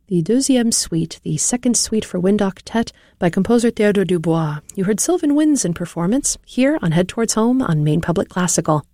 the Deuxième Suite, the second suite for wind octet by composer Theodore Dubois. You heard Sylvan Winds in performance here on Head Towards Home on Maine Public Classical.